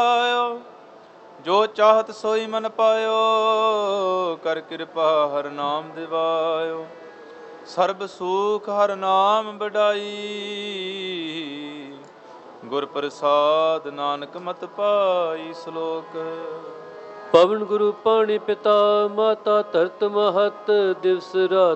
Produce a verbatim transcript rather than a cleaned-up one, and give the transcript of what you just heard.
ਆਇਓ ਜੋ ਚਾਹਤ ਸੋਈ ਮਨ ਪਾਇਓ, ਕਰ ਕਿਰਪਾ ਹਰ ਨਾਮ ਦਿਵਾਇਓ। ਸਰਬ ਸੁਖ ਹਰ ਨਾਮ ਵਡਾਈ, ਗੁਰ ਪ੍ਰਸਾਦ ਨਾਨਕ ਮਤ ਪਾਈ। ਸ਼ਲੋਕ। ਪਵਨ ਗੁਰੂ ਪਾਣੀ ਪਿਤਾ, ਮਾਤਾ ਧਰਤ ਮਹਤ, ਦਿਵਸ ਰਾਤ